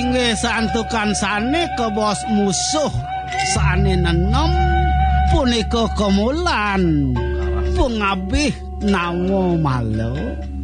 inggih santukan sane kebos musuh sane nenem punika kemulan pungabih nawa malo